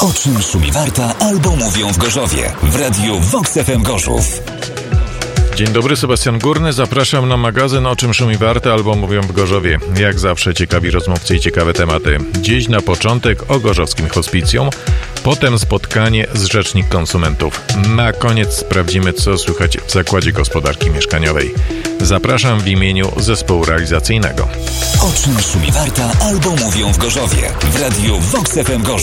O czym szumi Warta albo mówią w Gorzowie w radiu Vox FM Gorzów. Dzień dobry, Sebastian Górny. Zapraszam na magazyn O czym szumi Warta albo mówią w Gorzowie. Jak zawsze ciekawi rozmówcy i ciekawe tematy. Dziś na początek o gorzowskim hospicjum, potem spotkanie z rzecznik konsumentów. Na koniec sprawdzimy, co słychać w Zakładzie Gospodarki Mieszkaniowej. Zapraszam w imieniu zespołu realizacyjnego. O czym szumi Warta albo mówią w Gorzowie w radiu Vox FM Gorzów.